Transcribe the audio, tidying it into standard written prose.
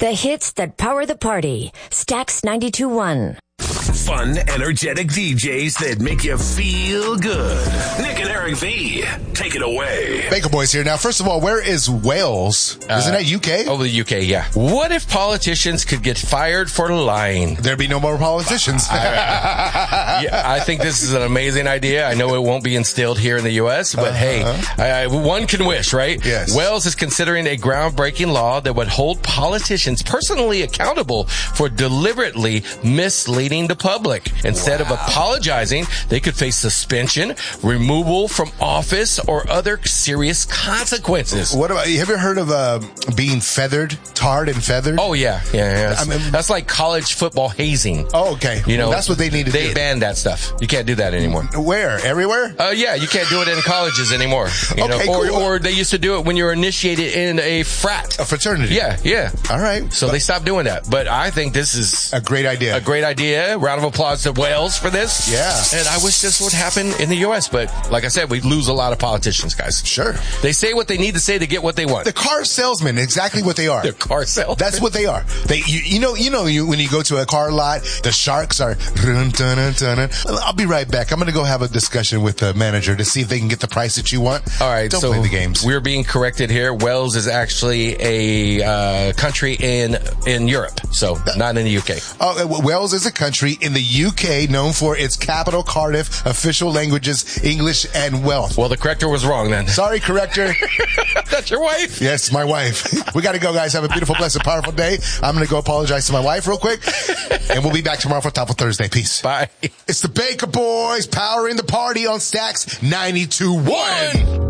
The hits that power the party. Stax 92.1. Fun, energetic DJs that make you feel good. Nick and Eric V. Take it away. Baker Boys here. Now, first of all, where is Wales? Isn't that UK? Over the UK, yeah. What if politicians could get fired for lying? There'd be no more politicians. I think this is an amazing idea. I know it won't be instilled here in the U.S., but hey, one can wish, right? Yes. Wales is considering a groundbreaking law that would hold politicians personally accountable for deliberately misleading the public. Instead of apologizing, they could face suspension, removal from office, or other serious consequences. What about, have you heard of being feathered, tarred and feathered? Oh, yeah. I mean, that's like college football hazing. Oh, okay. You know, that's what they need to do. They banned that stuff. You can't do that anymore. Where? Everywhere? Yeah, you can't do it in colleges anymore. You know? Cool. Or they used to do it when you were initiated in a frat. A fraternity. Yeah. All right. So they stopped doing that. But I think this is a great idea. Round of applause to Wales for this. Yeah. And I wish this would happen in the U.S. But like I said, we lose a lot of politicians, guys. Sure. They say what they need to say to get what they want. The car salesman, exactly what they are. They're car salesmen. That's what they are. You know, when you go to a car lot, the sharks are. I'll be right back. I'm going to go have a discussion with the manager to see if they can get the price that you want. All right. Don't play the games. We're being corrected here. Wales is actually a country in Europe, so not in the UK. Wales is a country in the UK known for its capital, Cardiff, official languages, English, and Welsh. Well, the corrector was wrong then. Sorry, corrector. That's your wife? Yes, my wife. We got to go, guys. Have a beautiful, blessed, powerful day. I'm going to go apologize to my wife real quick, and we'll be back tomorrow for Top of Thursday. Peace. Bye. It's the Baker Boys powering the party on Stax 92.1.